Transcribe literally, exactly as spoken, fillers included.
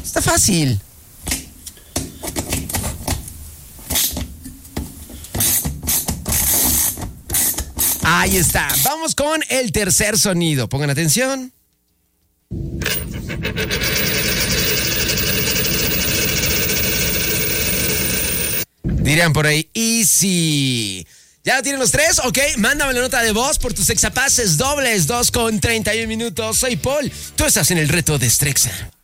Está fácil. Ahí está. Vamos con el tercer sonido. Pongan atención. Dirían por ahí, easy. ¿Ya lo tienen los tres? Ok, mándame la nota de voz por tus exapases dobles, dos con treinta y un minutos. Soy Paul, tú estás en el reto de Strexa.